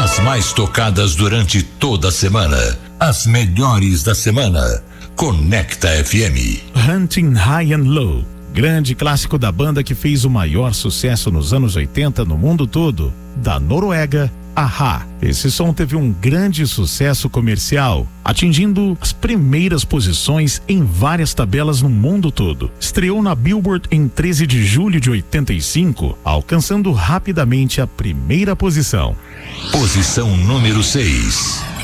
As mais tocadas durante toda a semana. As melhores da semana. Conecta FM. Hunting High and Low, grande clássico da banda que fez o maior sucesso nos anos 80 no mundo todo, da Noruega, A-ha. Esse som teve um grande sucesso comercial, atingindo as primeiras posições em várias tabelas no mundo todo. Estreou na Billboard em 13 de julho de 85, alcançando rapidamente a primeira posição. Posição número 6.